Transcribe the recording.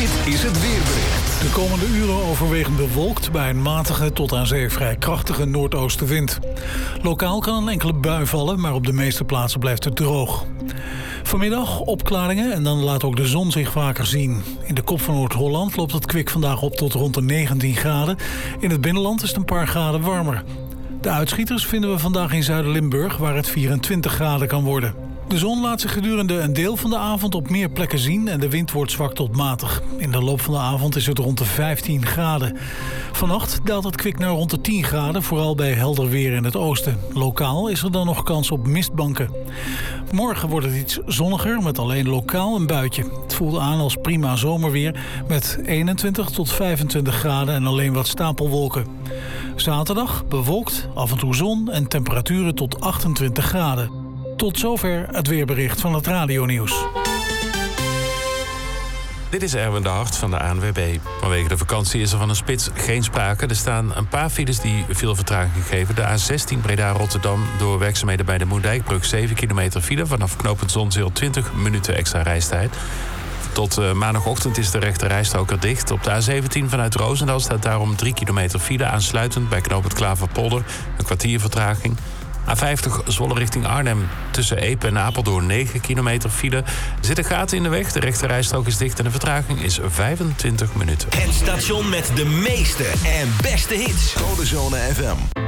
Dit is het weerbericht. De komende uren overwegend bewolkt bij een matige tot aan zee vrij krachtige noordoostenwind. Lokaal kan een enkele bui vallen, maar op de meeste plaatsen blijft het droog. Vanmiddag opklaringen en dan laat ook de zon zich vaker zien. In de kop van Noord-Holland loopt het kwik vandaag op tot rond de 19 graden. In het binnenland is het een paar graden warmer. De uitschieters vinden we vandaag in Zuid-Limburg, waar het 24 graden kan worden. De zon laat zich gedurende een deel van de avond op meer plekken zien en de wind wordt zwak tot matig. In de loop van de avond is het rond de 15 graden. Vannacht daalt het kwik naar rond de 10 graden, vooral bij helder weer in het oosten. Lokaal is er dan nog kans op mistbanken. Morgen wordt het iets zonniger met alleen lokaal een buitje. Het voelt aan als prima zomerweer met 21 tot 25 graden en alleen wat stapelwolken. Zaterdag bewolkt, af en toe zon en temperaturen tot 28 graden. Tot zover het weerbericht van het radionieuws. Dit is Erwin de Hart van de ANWB. Vanwege de vakantie is er van een spits geen sprake. Er staan een paar files die veel vertraging geven. De A16 Breda-Rotterdam door werkzaamheden bij de Moerdijkbrug. 7 kilometer file. Vanaf knooppunt Zonzeel 20 minuten extra reistijd. Tot maandagochtend is de rechte rijstrook er dicht. Op de A17 vanuit Roosendaal staat daarom 3 kilometer file. Aansluitend bij knooppunt Klaverpolder. Een kwartier vertraging. A50 Zwolle richting Arnhem. Tussen Epe en Apeldoorn 9 kilometer file. Er zitten gaten in de weg, de rechte rijstrook is dicht en de vertraging is 25 minuten. Het station met de meeste en beste hits. Codezone FM.